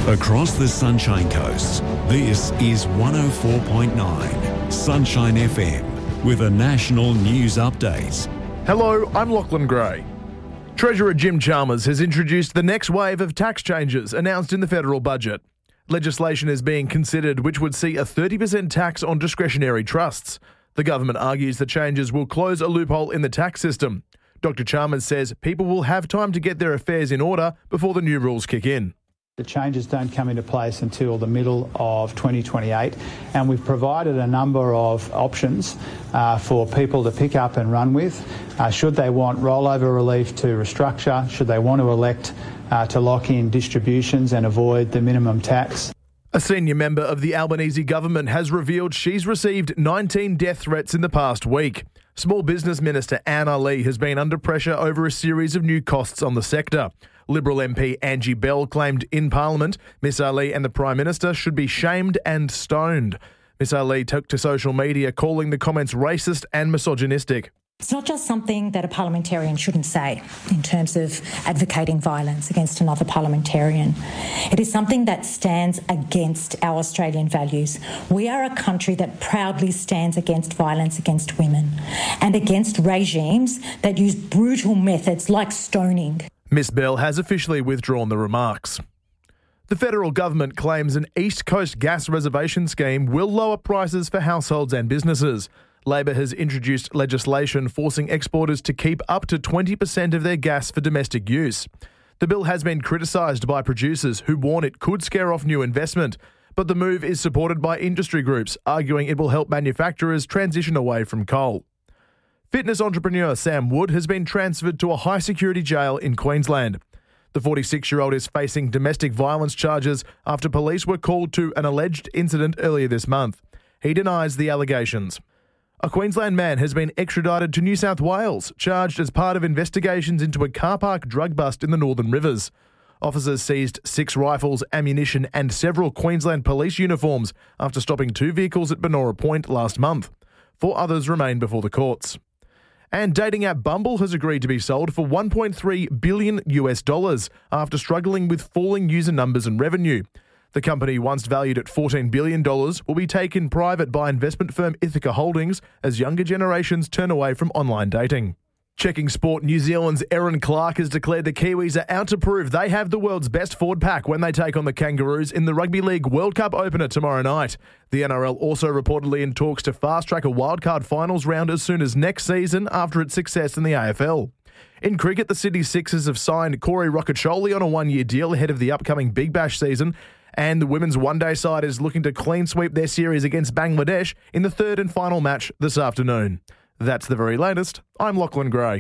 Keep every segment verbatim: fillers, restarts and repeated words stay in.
Across the Sunshine Coast, this is one oh four point nine Sunshine F M with a national news update. Hello, I'm Lachlan Gray. Treasurer Jim Chalmers has introduced the next wave of tax changes announced in the federal budget. Legislation is being considered which would see a thirty percent tax on discretionary trusts. The government argues the changes will close a loophole in the tax system. Doctor Chalmers says people will have time to get their affairs in order before the new rules kick in. The changes don't come into place until the middle of twenty twenty-eight, and we've provided a number of options uh, for people to pick up and run with. Uh, should they want rollover relief to restructure, should they want to elect uh, to lock in distributions and avoid the minimum tax. A senior member of the Albanese government has revealed she's received nineteen death threats in the past week. Small Business Minister Anne Ali has been under pressure over a series of new costs on the sector. Liberal M P Angie Bell claimed in Parliament Miss Ali and the Prime Minister should be shamed and stoned. Miss Ali took to social media calling the comments racist and misogynistic. It's not just something that a parliamentarian shouldn't say in terms of advocating violence against another parliamentarian. It is something that stands against our Australian values. We are a country that proudly stands against violence against women and against regimes that use brutal methods like stoning. Miss Bell has officially withdrawn the remarks. The federal government claims an East Coast gas reservation scheme will lower prices for households and businesses. Labor has introduced legislation forcing exporters to keep up to twenty percent of their gas for domestic use. The bill has been criticised by producers who warn it could scare off new investment, but the move is supported by industry groups, arguing it will help manufacturers transition away from coal. Fitness entrepreneur Sam Wood has been transferred to a high-security jail in Queensland. The forty-six-year-old is facing domestic violence charges after police were called to an alleged incident earlier this month. He denies the allegations. A Queensland man has been extradited to New South Wales, charged as part of investigations into a car park drug bust in the Northern Rivers. Officers seized six rifles, ammunition and several Queensland police uniforms after stopping two vehicles at Benora Point last month. Four others remain before the courts. And dating app Bumble has agreed to be sold for one point three billion U S dollars after struggling with falling user numbers and revenue. The company, once valued at fourteen billion dollars, will be taken private by investment firm Ithaca Holdings as younger generations turn away from online dating. Checking sport, New Zealand's Erin Clark has declared the Kiwis are out to prove they have the world's best forward pack when they take on the Kangaroos in the Rugby League World Cup opener tomorrow night. The N R L also reportedly in talks to fast-track a wildcard finals round as soon as next season after its success in the A F L. In cricket, the Sydney Sixers have signed Corey Rocchiccioli on a one-year deal ahead of the upcoming Big Bash season, and the women's one-day side is looking to clean sweep their series against Bangladesh in the third and final match this afternoon. That's the very latest. I'm Lachlan Gray.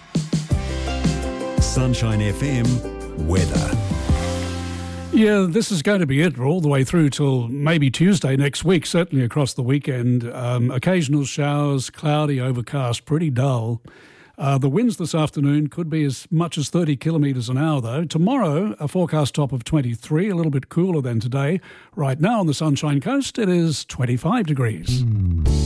Sunshine F M weather. Yeah, this is going to be it all the way through till maybe Tuesday next week, certainly across the weekend. Um, occasional showers, cloudy, overcast, pretty dull. Uh, the winds this afternoon could be as much as thirty kilometres an hour, though. Tomorrow, a forecast top of twenty-three, a little bit cooler than today. Right now on the Sunshine Coast, it is twenty-five degrees. Mm.